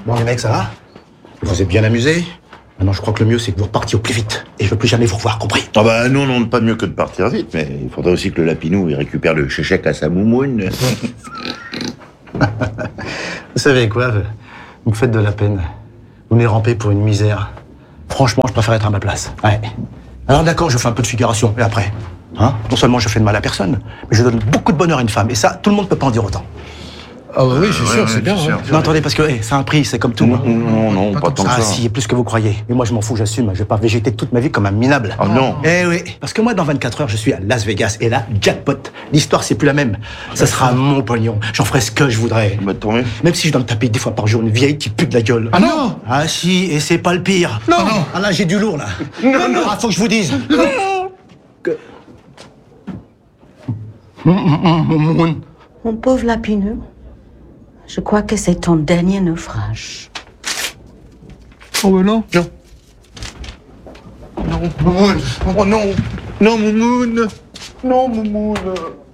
Bon, les mecs, ça va? Vous vous êtes bien amusés? Maintenant, je crois que le mieux, c'est que vous repartiez au plus vite. Et je veux plus jamais vous revoir, compris? Ah bah, nous, on n'a pas mieux que de partir vite, mais il faudrait aussi que le lapinou, il récupère le chéchec à sa moumoune. Vous savez quoi? Vous me faites de la peine. Vous venez ramper pour une misère. Franchement, je préfère être à ma place. Ouais. Alors d'accord, je fais un peu de figuration, et après? Hein? Non seulement je fais de mal à personne, mais je donne beaucoup de bonheur à une femme. Et ça, tout le monde peut pas en dire autant. Ah bah oui, c'est sûr, c'est bien. Hein. Non, attendez, parce que c'est un prix, c'est comme tout. Non, pas tant que ça. Ah si, plus que vous croyez. Mais moi, je m'en fous, j'assume. Je vais pas végéter toute ma vie comme un minable. Ah non. Eh oui, parce que moi, dans 24 heures, je suis à Las Vegas. Et là, jackpot. L'histoire, c'est plus la même. Ça sera mon pognon. J'en ferai ce que je voudrais. Bah, tourner. Même si je dois me taper 10 fois par jour une vieille qui pue de la gueule. Ah non. Ah si, et c'est pas le pire. Non. Ah là, j'ai du lourd, là. Non. Ah, faut que je vous dise. Que... Mon pauvre lapineux, je crois que c'est ton dernier naufrage. Oh bah non. Non. Non, Moumoune. Oh non. Non, Moumoune. Non, Moumoune.